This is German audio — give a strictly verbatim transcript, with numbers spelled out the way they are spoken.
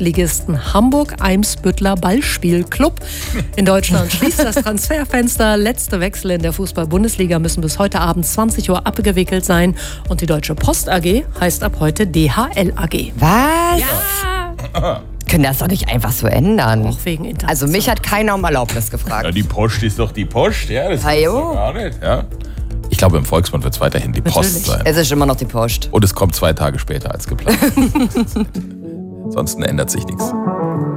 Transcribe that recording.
Zweitligisten Hamburg-Eimsbüttler Ballspielclub. In Deutschland schließt das Transferfenster. Letzte Wechsel in der Fußball-Bundesliga müssen bis heute Abend zwanzig Uhr abgewickelt sein. Und die Deutsche Post A G heißt ab heute D H L A G. Was? Ja! Können das doch nicht einfach so ändern. Auch wegen Internet. Also mich hat keiner um Erlaubnis gefragt. Ja, die Post ist doch die Post, ja, das Ah, ist jo. doch gar nicht, ja. Ich glaube, im Volksmund wird es weiterhin die Post Natürlich. sein. Es ist immer noch die Post. Und es kommt zwei Tage später als geplant. Ansonsten ändert sich nichts.